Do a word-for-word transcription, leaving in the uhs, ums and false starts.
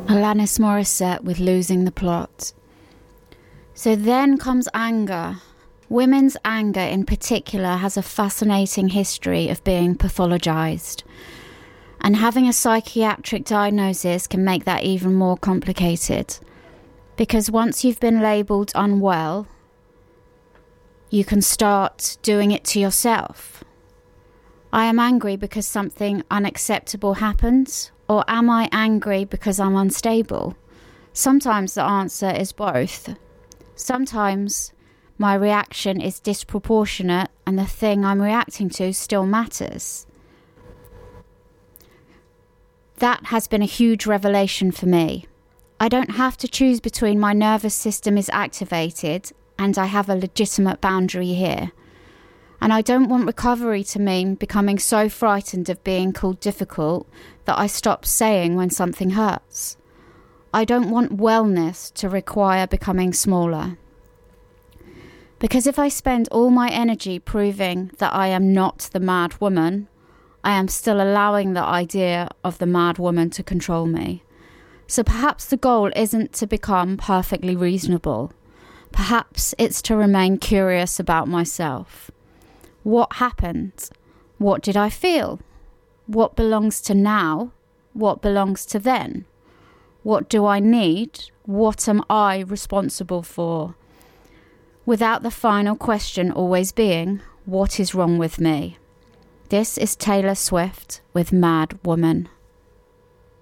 Alanis Morissette with Losing the Plot. So then comes anger. Women's anger in particular has a fascinating history of being pathologized. And having a psychiatric diagnosis can make that even more complicated. Because once you've been labelled unwell, you can start doing it to yourself. I am angry because something unacceptable happened, or am I angry because I'm unstable? Sometimes the answer is both. Sometimes my reaction is disproportionate and the thing I'm reacting to still matters. That has been a huge revelation for me. I don't have to choose between my nervous system is activated and I have a legitimate boundary here. And I don't want recovery to mean becoming so frightened of being called difficult that I stop saying when something hurts. I don't want wellness to require becoming smaller. Because if I spend all my energy proving that I am not the mad woman, I am still allowing the idea of the mad woman to control me. So perhaps the goal isn't to become perfectly reasonable. Perhaps it's to remain curious about myself. What happened? What did I feel? What belongs to now? What belongs to then? What do I need? What am I responsible for? Without the final question always being, what is wrong with me? This is Taylor Swift with Mad Woman.